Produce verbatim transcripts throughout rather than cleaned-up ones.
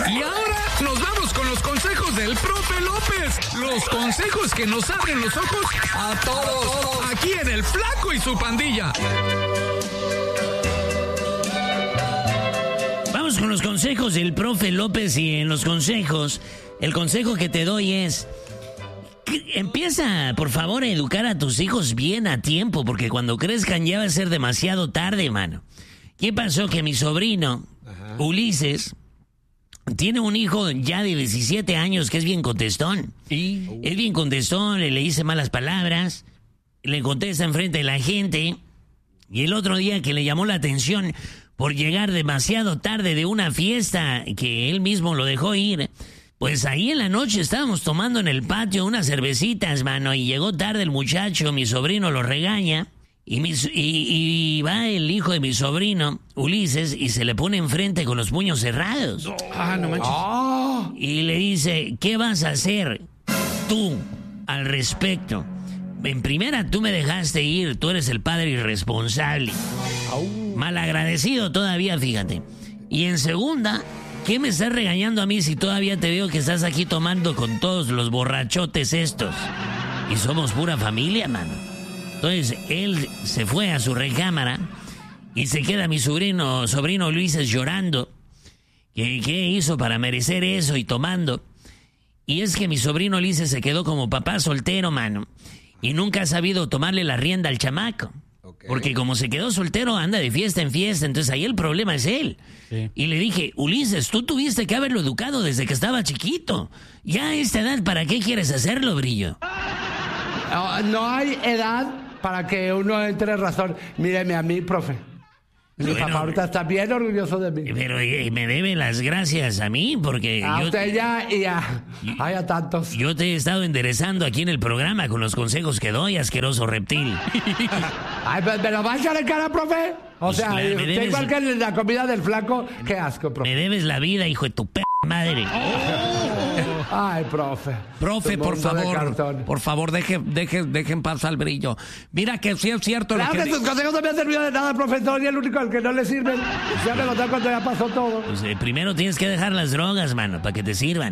Y ahora nos vamos con los consejos del profe López. Los consejos que nos abren los ojos a todos. Aquí en El Flaco y su Pandilla. Vamos con los consejos del profe López, y en los consejos, el consejo que te doy es... Empieza, por favor, a educar a tus hijos bien a tiempo, porque cuando crezcan ya va a ser demasiado tarde, mano. ¿Qué pasó? Que mi sobrino, Ajá. Ulises, tiene un hijo ya de diecisiete años que es bien contestón. ¿Y? Es bien contestón, le, le dice malas palabras, le contesta enfrente de la gente, y el otro día que le llamó la atención por llegar demasiado tarde de una fiesta que él mismo lo dejó ir... Pues ahí en la noche estábamos tomando en el patio unas cervecitas, mano, y llegó tarde el muchacho, mi sobrino lo regaña, y, mi, y, y va el hijo de mi sobrino, Ulises, y se le pone enfrente con los puños cerrados. Ah, no manches. Oh. Y le dice, ¿qué vas a hacer tú al respecto? En primera, tú me dejaste ir, tú eres el padre irresponsable. Oh. Malagradecido todavía, fíjate. Y en segunda... ¿Qué me estás regañando a mí si todavía te veo que estás aquí tomando con todos los borrachotes estos? Y somos pura familia, mano. Entonces, él se fue a su recámara y se queda mi sobrino, sobrino Luis llorando. ¿Qué, ¿Qué hizo para merecer eso y tomando? Y es que mi sobrino Luis se quedó como papá soltero, mano. Y nunca ha sabido tomarle la rienda al chamaco. Okay. Porque como se quedó soltero, anda de fiesta en fiesta, entonces ahí el problema es él. Sí. Y le dije, Ulises, tú tuviste que haberlo educado desde que estaba chiquito. Ya a esta edad, ¿para qué quieres hacerlo, Brillo? No, no hay edad para que uno entre en razón. Míreme a mí, profe. Mi bueno, papá ahorita está bien orgulloso de mí. Pero eh, me debe las gracias a mí, porque... A yo usted te, ya y a... Hay a tantos. Yo te he estado enderezando aquí en el programa con los consejos que doy, asqueroso reptil. Ay, ¿me lo va a echar en cara, profe? O pues sea, la, usted debes, igual que la comida del flaco, qué asco, profe. Me debes la vida, hijo de tu p*** madre. Oh. Ay, profe. Profe, por favor, por favor, deje, deje, dejen pasar el Brillo. Mira que sí es cierto claro lo que... que sus consejos no me han servido de nada, profesor, y el único al que no le sirven. Ya me lo da cuando ya pasó todo. Pues eh, primero tienes que dejar las drogas, mano, para que te sirvan.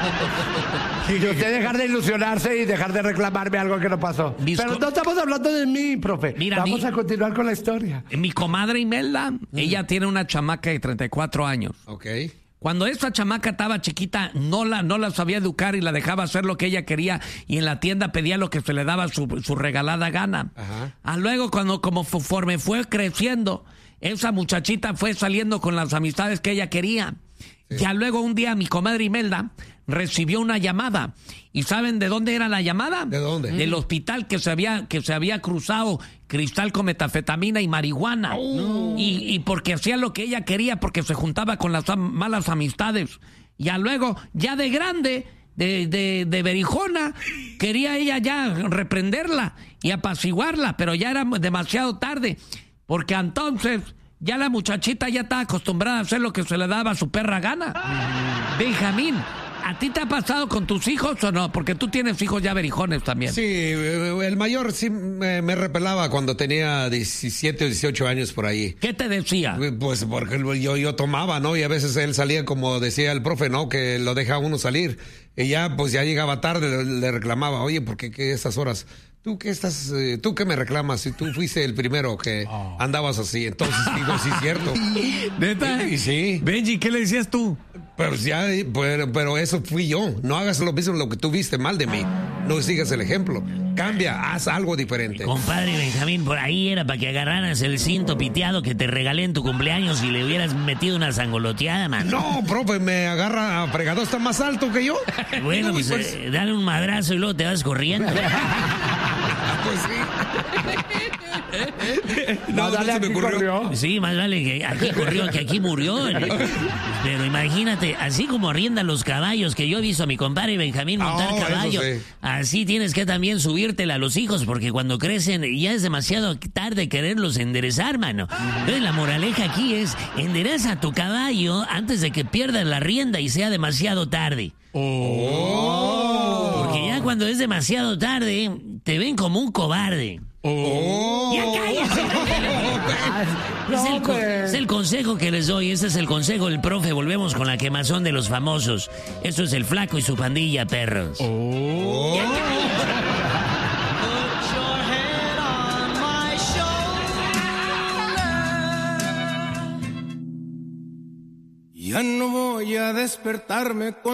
Y usted dejar de ilusionarse y dejar de reclamarme algo que no pasó. Mis Pero no estamos hablando de mí, profe. Mira, Vamos mi... a continuar con la historia. Mi comadre Imelda, mm. ella tiene una chamaca de treinta y cuatro años. Ok. Cuando esta chamaca estaba chiquita, no la, no la sabía educar y la dejaba hacer lo que ella quería, y en la tienda pedía lo que se le daba su, su regalada gana. Ajá. Ah, luego, cuando como conforme fue creciendo, esa muchachita fue saliendo con las amistades que ella quería. Sí. Ya luego un día mi comadre Imelda recibió una llamada. ¿Y saben de dónde era la llamada? ¿De dónde? Del hospital que se había, que se había cruzado cristal con metafetamina y marihuana. Oh. Y, y porque hacía lo que ella quería, porque se juntaba con las am- malas amistades. Ya luego, ya de grande, de, de, de berijona, quería ella ya reprenderla y apaciguarla, pero ya era demasiado tarde, porque entonces ya la muchachita ya estaba acostumbrada a hacer lo que se le daba a su perra gana. Mm. Benjamín, ¿a ti te ha pasado con tus hijos o no? Porque tú tienes hijos ya berijones también. Sí, el mayor sí me, me repelaba cuando tenía diecisiete o dieciocho años por ahí. ¿Qué te decía? Pues porque yo, yo tomaba, ¿no? Y a veces él salía como decía el profe, ¿no? Que lo deja uno salir. Y ya, pues ya llegaba tarde, le, le reclamaba, oye, ¿por qué, qué esas horas? ¿Tú qué estás, eh, tú qué me reclamas si tú fuiste el primero que oh. andabas así? Entonces digo, sí es cierto. ¿Neta? Y, y sí. Benji, ¿qué le decías tú? Pero ya, pero, pero eso fui yo. No hagas lo mismo lo que tú viste mal de mí. No sigas el ejemplo. Cambia, haz algo diferente. Compadre Benjamín, por ahí era para que agarraras el cinto piteado que te regalé en tu cumpleaños y le hubieras metido una sangoloteada, man. No, profe, me agarra a fregado, está más alto que yo. Bueno, pues, pues... Eh, dale un madrazo y luego te vas corriendo. Pues sí. No, no, se me ocurrió. Corrió. Sí, más vale que aquí corrió que aquí murió. Pero imagínate, así como arriendan los caballos, que yo he visto a mi compadre Benjamín montar oh, caballo, sí. Así tienes que también subírtela a los hijos, porque cuando crecen ya es demasiado tarde quererlos enderezar, mano. Entonces la moraleja aquí es, endereza tu caballo antes de que pierdas la rienda y sea demasiado tarde. Oh. Porque ya cuando es demasiado tarde, te ven como un cobarde. Oh. ¡Ya cállate! es, el, es el consejo que les doy. Este es el consejo del profe. Volvemos con la quemazón de los famosos. Esto es el Flaco y su pandilla, perros. Oh. Ya no voy a despertarme con